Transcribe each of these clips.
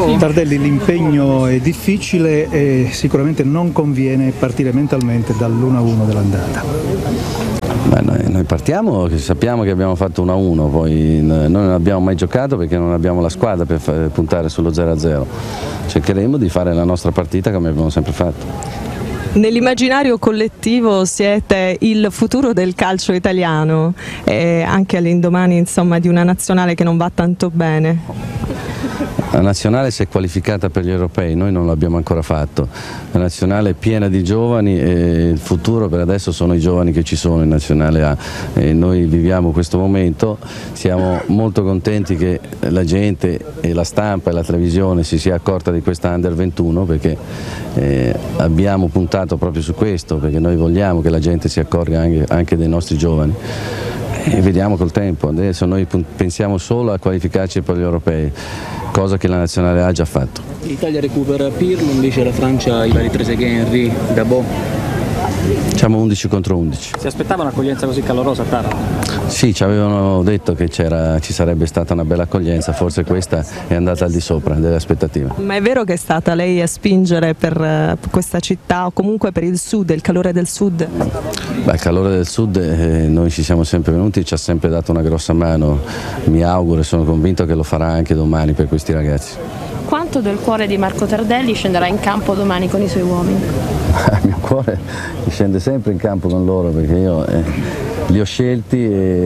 Tardelli, l'impegno è difficile e sicuramente non conviene partire mentalmente dall'1-1 dell'andata. Noi partiamo, sappiamo che abbiamo fatto 1-1, poi noi non abbiamo mai giocato perché non abbiamo la squadra per puntare sullo 0-0. Cercheremo di fare la nostra partita come abbiamo sempre fatto. Nell'immaginario collettivo siete il futuro del calcio italiano, anche all'indomani insomma di una nazionale che non va tanto bene. La nazionale si è qualificata per gli europei, noi non l'abbiamo ancora fatto. La nazionale è piena di giovani e il futuro per adesso sono i giovani che ci sono in nazionale A. E noi viviamo questo momento, siamo molto contenti che la gente e la stampa e la televisione si sia accorta di questa Under 21 perché abbiamo puntato proprio su questo, perché noi vogliamo che la gente si accorga anche dei nostri giovani. E vediamo col tempo, adesso noi pensiamo solo a qualificarci per gli europei, cosa che la nazionale ha già fatto. L'Italia recupera Pirlo, invece la Francia i vari Trezeguet, Henry, Dabò. Facciamo 11 contro 11. Si aspettava un'accoglienza così calorosa a Taranto? Sì, ci avevano detto che ci sarebbe stata una bella accoglienza, forse questa è andata al di sopra delle aspettative. Ma è vero che è stata lei a spingere per questa città o comunque per il sud, il calore del sud? Il calore del sud, noi ci siamo sempre venuti, ci ha sempre dato una grossa mano, mi auguro e sono convinto che lo farà anche domani per questi ragazzi. Quanto del cuore di Marco Tardelli scenderà in campo domani con i suoi uomini? Il mio cuore scende sempre in campo con loro perché io li ho scelti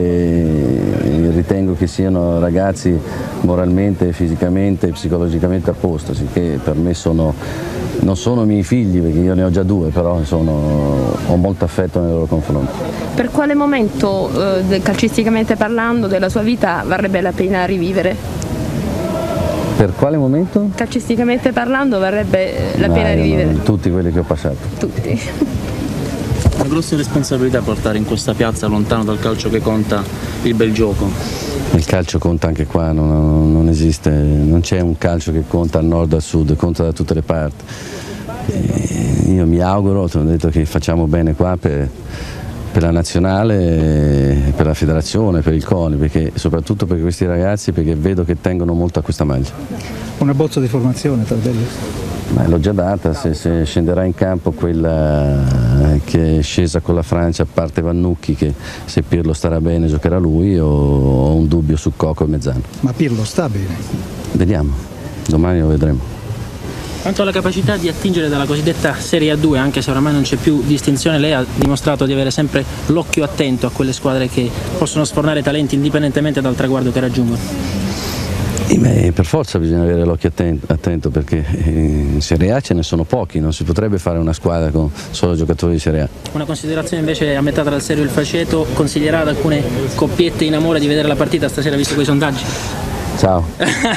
e ritengo che siano ragazzi moralmente, fisicamente e psicologicamente a posto, che per me non sono miei figli perché io ne ho già 2, però ho molto affetto nei loro confronti. Per quale momento, calcisticamente parlando, della sua vita varrebbe la pena rivivere? Per quale momento? Calcisticamente parlando varrebbe la pena rivivere? Tutti quelli che ho passato. Tutti. Una grossa responsabilità portare in questa piazza, lontano dal calcio che conta, il bel gioco. Il calcio conta anche qua, non esiste, non c'è un calcio che conta al nord, al sud, conta da tutte le parti. Io mi auguro, ti ho detto che facciamo bene qua per la nazionale, per la federazione, per il CONI, perché, soprattutto per questi ragazzi, perché vedo che tengono molto a questa maglia. Una bozza di formazione, Tardelli? L'ho già data, se scenderà in campo quella che è scesa con la Francia, a parte Vannucchi, che se Pirlo starà bene giocherà lui, o ho un dubbio su Coco e Mezzano. Ma Pirlo sta bene? Vediamo, domani lo vedremo. Quanto alla capacità di attingere dalla cosiddetta Serie A2, anche se oramai non c'è più distinzione, lei ha dimostrato di avere sempre l'occhio attento a quelle squadre che possono sfornare talenti indipendentemente dal traguardo che raggiungono. Per forza bisogna avere l'occhio attento perché in Serie A ce ne sono pochi, non si potrebbe fare una squadra con solo giocatori di Serie A. Una considerazione invece a metà tra il serio e il faceto, consiglierà ad alcune coppiette in amore di vedere la partita stasera visto quei sondaggi? Ciao.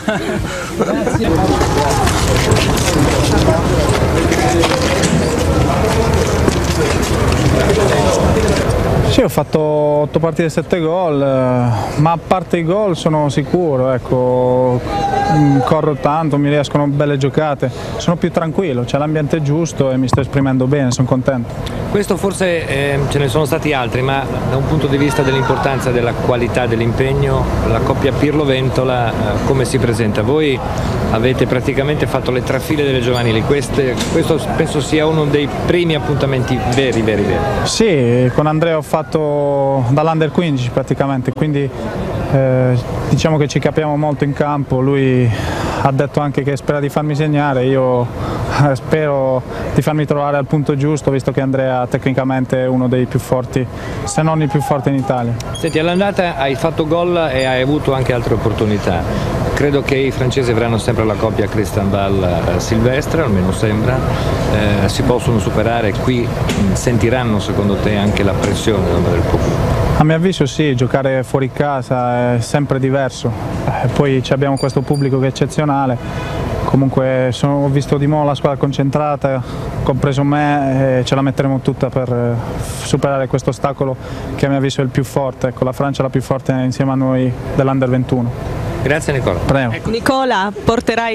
Sì, ho fatto 8 partite e 7 gol, ma a parte i gol sono sicuro, ecco, corro tanto, mi riescono belle giocate, sono più tranquillo, c'è l'ambiente giusto e mi sto esprimendo bene, sono contento. Questo forse ce ne sono stati altri, ma da un punto di vista dell'importanza della qualità dell'impegno, la coppia Pirlo-Ventola come si presenta? Voi avete praticamente fatto le trafile delle giovanili, questo penso sia uno dei primi appuntamenti veri. Sì, con Andrea ho fatto dall'Under 15 praticamente, quindi diciamo che ci capiamo molto in campo, lui ha detto anche che spera di farmi segnare, io spero di farmi trovare al punto giusto, visto che Andrea tecnicamente è uno dei più forti, se non il più forte in Italia. Senti, all'andata hai fatto gol e hai avuto anche altre opportunità. Credo che i francesi avranno sempre la coppia Christian Bale-Silvestre, almeno sembra, si possono superare, qui sentiranno secondo te anche la pressione del pubblico? A mio avviso sì, giocare fuori casa è sempre diverso, poi abbiamo questo pubblico che è eccezionale, comunque ho visto di nuovo la squadra concentrata, compreso me, e ce la metteremo tutta per superare questo ostacolo che a mio avviso è il più forte, la Francia è la più forte insieme a noi dell'Under 21. Grazie Nicola. Prego. Nicola, porterai